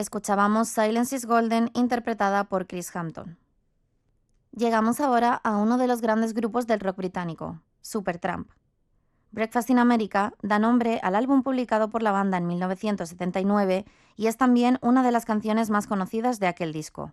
Escuchábamos Silence is Golden, interpretada por Chris Hampton. Llegamos ahora a uno de los grandes grupos del rock británico, Supertramp. Breakfast in America da nombre al álbum publicado por la banda en 1979 y es también una de las canciones más conocidas de aquel disco.